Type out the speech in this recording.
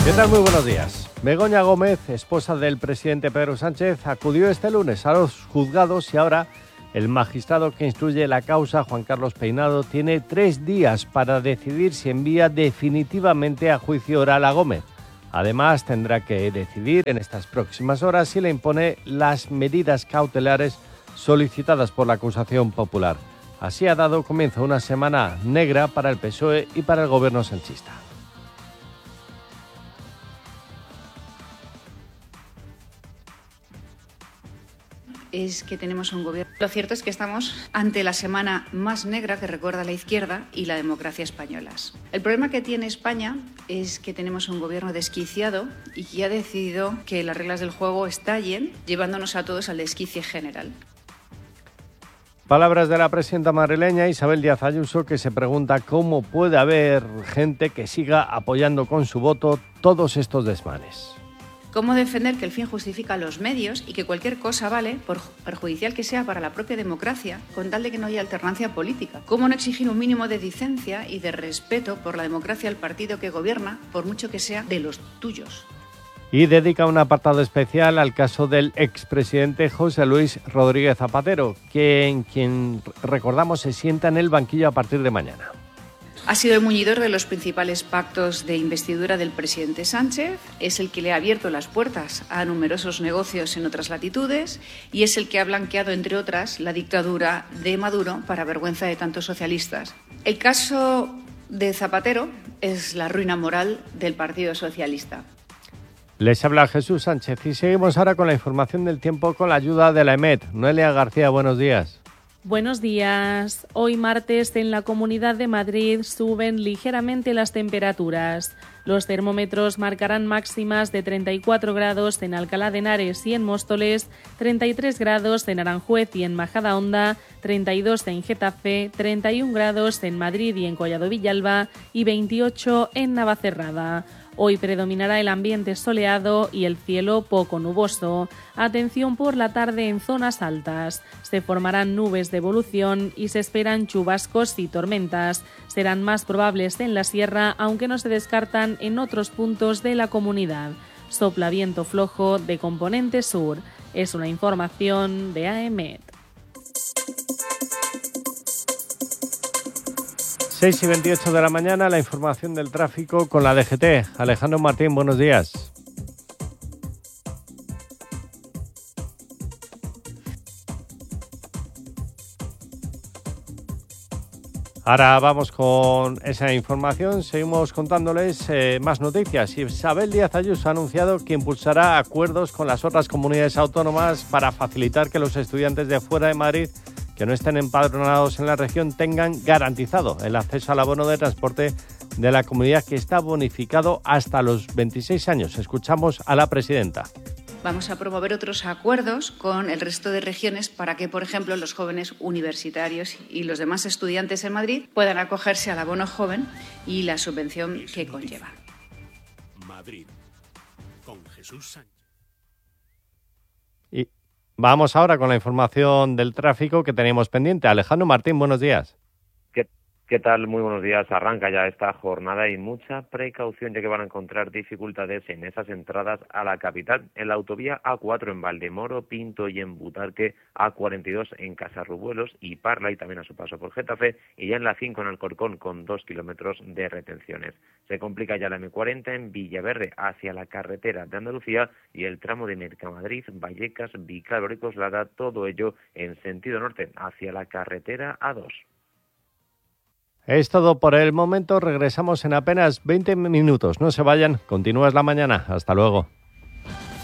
¿Qué tal? Muy buenos días. Begoña Gómez, esposa del presidente Pedro Sánchez, acudió este lunes a los juzgados y ahora el magistrado que instruye la causa, Juan Carlos Peinado, tiene 3 días para decidir si envía definitivamente a juicio oral a Gómez. Además, tendrá que decidir en estas próximas horas si le impone las medidas cautelares solicitadas por la acusación popular. Así ha dado comienzo una semana negra para el PSOE y para el gobierno sanchista. Es que tenemos un gobierno. Lo cierto es que estamos ante la semana más negra que recuerda la izquierda y la democracia españolas. El problema que tiene España es que tenemos un gobierno desquiciado y que ha decidido que las reglas del juego estallen, llevándonos a todos al desquicie general. Palabras de la presidenta madrileña Isabel Díaz Ayuso, que se pregunta cómo puede haber gente que siga apoyando con su voto todos estos desmanes. ¿Cómo defender que el fin justifica los medios y que cualquier cosa vale, por perjudicial que sea para la propia democracia, con tal de que no haya alternancia política? ¿Cómo no exigir un mínimo de decencia y de respeto por la democracia al partido que gobierna, por mucho que sea de los tuyos? Y dedica un apartado especial al caso del expresidente José Luis Rodríguez Zapatero, quien recordamos se sienta en el banquillo a partir de mañana. Ha sido el muñidor de los principales pactos de investidura del presidente Sánchez, es el que le ha abierto las puertas a numerosos negocios en otras latitudes y es el que ha blanqueado, entre otras, la dictadura de Maduro para vergüenza de tantos socialistas. El caso de Zapatero es la ruina moral del Partido Socialista. Les habla Jesús Sánchez y seguimos ahora con la información del tiempo con la ayuda de la EMET. Noelia García, buenos días. Buenos días. Hoy martes en la Comunidad de Madrid suben ligeramente las temperaturas. Los termómetros marcarán máximas de 34 grados en Alcalá de Henares y en Móstoles, 33 grados en Aranjuez y en Majadahonda, 32 en Getafe, 31 grados en Madrid y en Collado Villalba y 28 en Navacerrada. Hoy predominará el ambiente soleado y el cielo poco nuboso. Atención por la tarde en zonas altas. Se formarán nubes de evolución y se esperan chubascos y tormentas. Serán más probables en la sierra, aunque no se descartan en otros puntos de la comunidad. Sopla viento flojo de componente sur. Es una información de AEMET. 6:28 de la mañana, la información del tráfico con la DGT. Alejandro Martín, buenos días. Ahora vamos con esa información, seguimos contándoles más noticias. Isabel Díaz Ayuso ha anunciado que impulsará acuerdos con las otras comunidades autónomas para facilitar que los estudiantes de fuera de Madrid que no estén empadronados en la región tengan garantizado el acceso al abono de transporte de la comunidad, que está bonificado hasta los 26 años. Escuchamos a la presidenta. Vamos a promover otros acuerdos con el resto de regiones para que, por ejemplo, los jóvenes universitarios y los demás estudiantes en Madrid puedan acogerse al abono joven y la subvención que conlleva. Madrid, con Jesús Sánchez. Y vamos ahora con la información del tráfico que teníamos pendiente. Alejandro Martín, buenos días. ¿Qué tal? Muy buenos días. Arranca ya esta jornada y mucha precaución, ya que van a encontrar dificultades en esas entradas a la capital. En la autovía A4 en Valdemoro, Pinto y en Butarque, A42 en Casarrubuelos y Parla, y también a su paso por Getafe, y ya en la 5 en Alcorcón con 2 kilómetros de retenciones. Se complica ya la M40 en Villaverde hacia la carretera de Andalucía y el tramo de Mercamadrid, Vallecas, Vicálvaro y Coslada, todo ello en sentido norte hacia la carretera A2. Es todo por el momento, regresamos en apenas 20 minutos. No se vayan, continúa la mañana. Hasta luego.